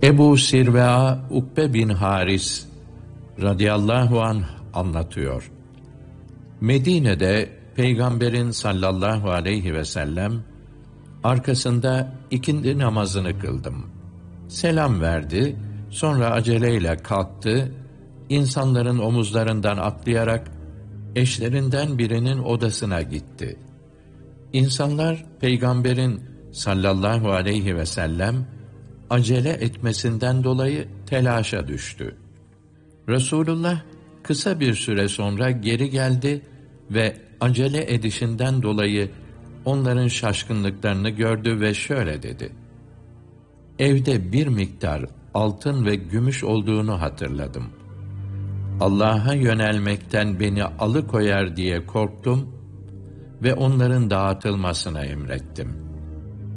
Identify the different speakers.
Speaker 1: Ebu Sirve'a Ukbe bin Haris radıyallahu anh anlatıyor. Medine'de Peygamberin sallallahu aleyhi ve sellem arkasında ikindi namazını kıldım. Selam verdi, sonra aceleyle kalktı, insanların omuzlarından atlayarak eşlerinden birinin odasına gitti. İnsanlar Peygamberin sallallahu aleyhi ve sellem acele etmesinden dolayı telaşa düştü. Resulullah kısa bir süre sonra geri geldi ve acele edişinden dolayı onların şaşkınlıklarını gördü ve şöyle dedi: Evde bir miktar altın ve gümüş olduğunu hatırladım. Allah'a yönelmekten beni alıkoyar diye korktum ve onların dağıtılmasına emrettim.